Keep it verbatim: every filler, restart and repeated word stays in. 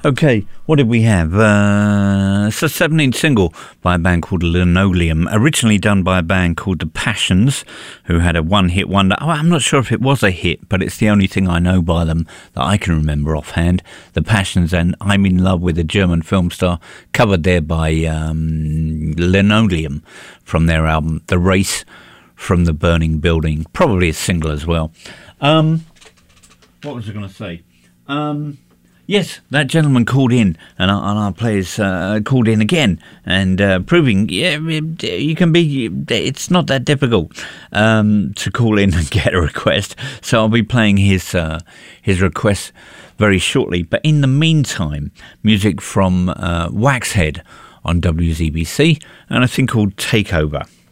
Okay, what did we have? Uh, it's a seven-inch single by a band called Linoleum, originally done by a band called The Passions, who had a one-hit wonder. Oh, I'm not sure if it was a hit, but it's the only thing I know by them that I can remember offhand. The Passions and I'm in Love with a German film star, covered there by um, Linoleum from their album The Race from the Burning Building. Probably a single as well. Um, what was I going to say? Um... Yes, that gentleman called in, and our, and our players uh, called in again, and uh, proving, yeah, you can be, it's not that difficult um, to call in and get a request. So I'll be playing his uh, his request very shortly. But in the meantime, music from uh, Waxhead on W Z B C, and a thing called Takeover.